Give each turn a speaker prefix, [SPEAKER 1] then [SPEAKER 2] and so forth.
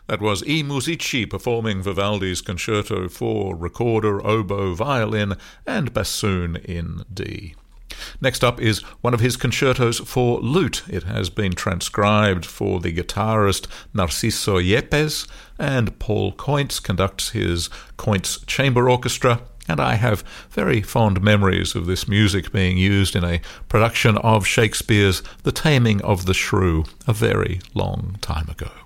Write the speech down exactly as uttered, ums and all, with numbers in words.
[SPEAKER 1] That was I Musici performing Vivaldi's Concerto for recorder, oboe, violin, and bassoon in D. Next up is one of his concertos for lute. It has been transcribed for the guitarist Narciso Yepes, and Paul Cointz conducts his Cointz Chamber Orchestra, and I have very fond memories of this music being used in a production of Shakespeare's The Taming of the Shrew a very long time ago.